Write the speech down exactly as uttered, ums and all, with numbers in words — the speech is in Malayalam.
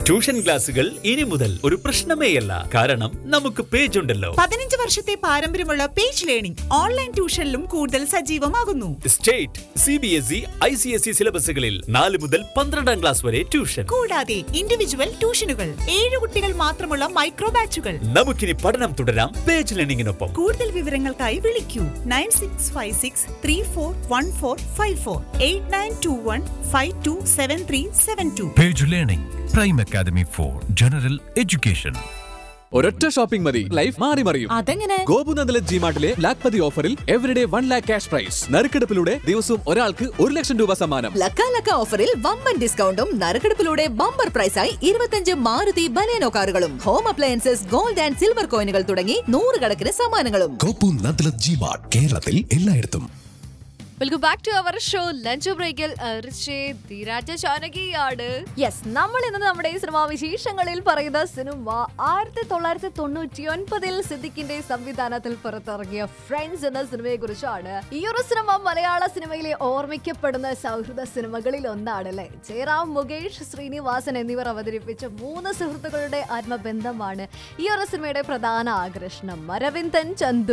ട്യൂഷൻ ക്ലാസുകൾ ഇനി മുതൽ ഒരു പ്രശ്നമേയല്ല. കാരണം നമുക്ക് പേജ് ഉണ്ടല്ലോ. പതിനഞ്ച് വർഷത്തെ പാരമ്പര്യമുള്ള പേജ് ലേണിംഗ് ഓൺലൈൻ ട്യൂഷനിലും കൂടുതൽ സജീവമാകുന്നു. State, C B S E, I C S E സിലബസുകളിൽ നാല് മുതൽ പന്ത്രണ്ടാം ക്ലാസ് വരെ ട്യൂഷൻ. കൂടാതെ ഇൻഡിവിജ്വൽ ട്യൂഷനുകൾ, ഏഴ് കുട്ടികൾ മാത്രമുള്ള മൈക്രോ ബാച്ചുകൾ. നമുക്കിനി പഠനം തുടരാം പേജ് ലേണിംഗിനൊപ്പം. കൂടുതൽ വിവരങ്ങൾക്കായി വിളിക്കൂ nine six five six three four one four five four eight nine to one five to seven three seven to. Page learning prime academy for general education. ഒരൊറ്റ ഷോപ്പിംഗ് മതി, ലൈഫ് മാറി മറിയും. അതെങ്ങനെ? ഗോപുനന്ദല ജിമാർട്ടിലെ ലാഖ്പതി ഓഫറിൽ everyday one lakh cash prize. നറുക്കെടുപ്പിലൂടെ ദിവസവും ഒരാൾക്ക് ഒരു ലക്ഷം രൂപ സമ്മാനം. ലക്ക ലക്ക ഓഫറിൽ വമ്പൻ ഡിസ്കൗണ്ടും നറുക്കെടുപ്പിലൂടെ ബമ്പർ പ്രൈസായി ഇരുപത്തഞ്ച് മാരുതി ബലേനോ കാറുകളും home appliances, gold and silver കോയിനുകൾ തുടങ്ങി നൂറുകണക്കിന് സമ്മാനങ്ങളും. ഗോപുനന്ദല ജിമാർട്ട്, കേരളത്തിൽ എല്ലായിടത്തും. Welcome back to our show lunch ബ്രേക്കിൽ ജാനകിയാണ്. യെസ്, നമ്മൾ ഇന്ന് നമ്മുടെ ഈ സിനിമാ വിശേഷങ്ങളിൽ പറയുന്ന സിനിമ ആയിരത്തി തൊള്ളായിരത്തി തൊണ്ണൂറ്റി ഒൻപതിൽ സിദ്ദിഖിന്റെ സംവിധാനത്തിൽ പുറത്തിറങ്ങിയ ഫ്രണ്ട്സ് എന്ന സിനിമയെ കുറിച്ചാണ്. ഈ ഒരു സിനിമ മലയാള സിനിമയിലെ ഓർമ്മിക്കപ്പെടുന്ന സൗഹൃദ സിനിമകളിൽ ഒന്നാണ് അല്ലെ. ജയറാം, മുകേഷ്, ശ്രീനിവാസൻ എന്നിവർ അവതരിപ്പിച്ച മൂന്ന് സുഹൃത്തുക്കളുടെ ആത്മബന്ധമാണ് ഈ ഒരു സിനിമയുടെ പ്രധാന ആകർഷണം. അരവിന്ദൻ, ചന്തു,